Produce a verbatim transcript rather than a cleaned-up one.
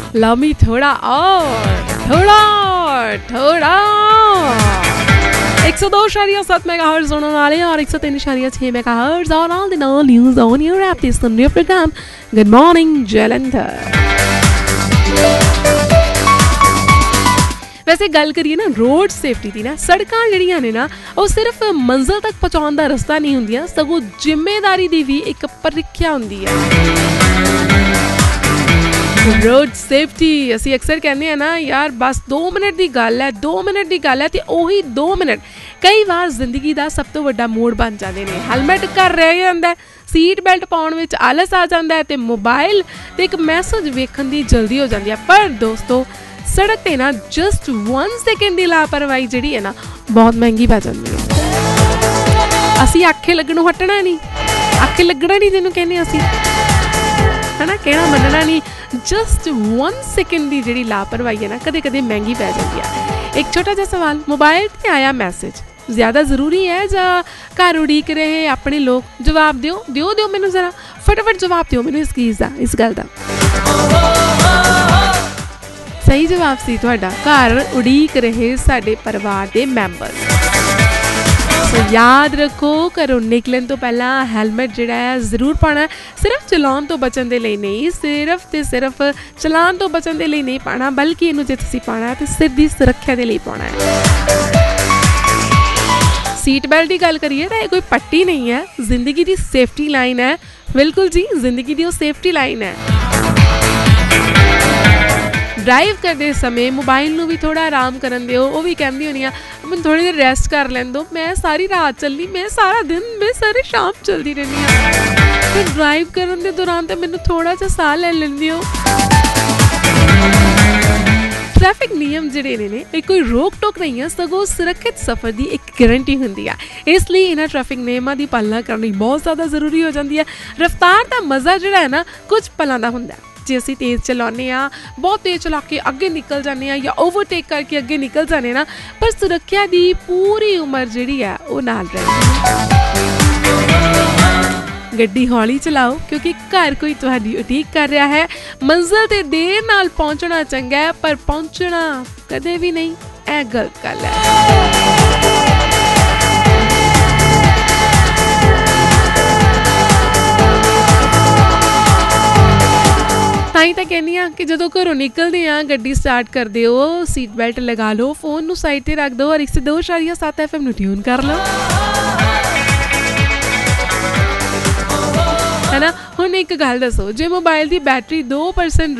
Love me थोड़ा और, थोड़ा और, थोड़ा एक सौ दो इशारिया सात मेगाहर्ट्ज़ होने वाले और एक सौ तीन इशारिया छः मेगाहर्ट्ज़ और all the all news on your app this new program good morning Jalandhar. वैसे गल करिए ना रोड सेफ्टी की ना सड़कां जिहड़ियां ने ना वो सिर्फ मंजिल तक पहुँचाउण दा रस्ता नहीं हुंदियां सगों जिम्मेदारी दी भी एक परीक्षा हुंदी है। रोड सेफ्टी असी अक्सर कहने हैं ना यार बस दो मिनट की गल है दो मिनट की गल है तो उही दो मिनट कई बार जिंदगी का सब तो वड्डा मोड़ बन जाते हैं। हैलमेट घर रह जाता है, सीट बेल्ट पाउण विच आलस आ जाता है, तो मोबाइल तो एक मैसेज वेखण की जल्दी हो जाती है। पर दोस्तों सड़क ते ना जस्ट वन सेकेंड की लापरवाही जिहड़ी है ना बहुत महंगी पै जाती है। असी आखे लगनों हटना नहीं, आखे लगना नहीं जिन्होंने कहने असी है ना, कहना मनना नहीं। जस्ट वन सेकेंड की जी लापरवाही है ना कदे कदे महंगी पै जाती है। एक छोटा जिहा सवाल, मोबाइल ते आया मैसेज ज़्यादा ज़रूरी है या घर उड़ीक रहे अपने लोग? जवाब दिओ दिओ दिओ मैनू जरा फटाफट जवाब दिओ मैनू इस चीज़ का, इस गल का। सही जवाब सी तुहाडा, घर उड़ीक रहे साडे परिवार के मैंबर। तो याद रखो घरों निकलन तो पहला हैलमेट जिहड़ा है जरूर पाना, सिर्फ चलाउण तो बचन दे लई नहीं, सिर्फ ते सिर्फ चलान तो बचन दे लई नहीं पाना, बल्कि इनू जे तुसीं पाना है तो सिर दी सुरक्षा दे लई पाना है। सीट बेल्ट की गल करिए तो ये कोई पट्टी नहीं है, जिंदगी की सेफ्टी लाइन है। बिल्कुल जी, जिंदगी की वो सेफ्टी लाइन है। ड्राइव करते समय मोबाइल नू भी थोड़ा आराम करन दिओ। वो भी कहती होनी आ मैं थोड़ी देर रेस्ट कर लैन दो, मैं सारी रात चलनी, मैं सारा दिन, मैं सारी शाम चलती रहनी हाँ। फिर ड्राइव करन दे दौरान तो मैनू थोड़ा जा साह ले लैन दिओ। ट्रैफिक नियम जिहड़े ने ये कोई रोक टोक नहीं है, सगों सुरक्षित सफर की एक गारंटी होंदी है। इसलिए इन्हां ट्रैफिक नियमां की पालना करनी बहुत ज़्यादा जरूरी हो जाती है। रफ्तार का मज़ा जिहड़ा है ना कुछ पलों का हुंदा है। जे असीं तेज़ चलाने आ, बहुत तेज़ चला के अगे निकल जाने या ओवरटेक करके अगे निकल जाने ना, पर सुरक्षा की पूरी उम्र जिहड़ी है वो नाल रहिंदी। गड्डी हौली चलाओ क्योंकि घर कोई तुहाडी उਡੀक कर रहा है। मंजिल ते देर नाल पहुंचना चंगा है पर पहुंचना कदे भी नहीं, ऐ गलत गल है। ताई तो कहनी हाँ कि जो घरों निकलते हैं गड्डी स्टार्ट कर दो, सीट बेल्ट लगा लो, फोन नू साइड ते रख दो और एक से दो इशारिया सात एफ एम नू ट्यून कर लो, है ना। हुण एक गल दसो, जे मोबाइल की बैटरी दो परसेंट